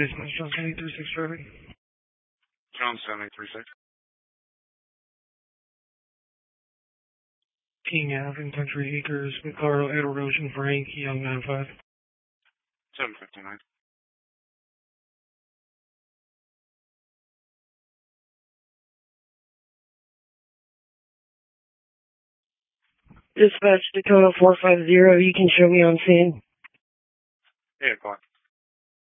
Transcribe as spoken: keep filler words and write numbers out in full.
Dispatch John seven three six Charlie. John seven three six. King Ave, Country Acres, McCarl, Erosion, Frank, Young nine five. seven fifty-nine. Dispatch Dakota four five zero, you can show me on scene. eight o'clock.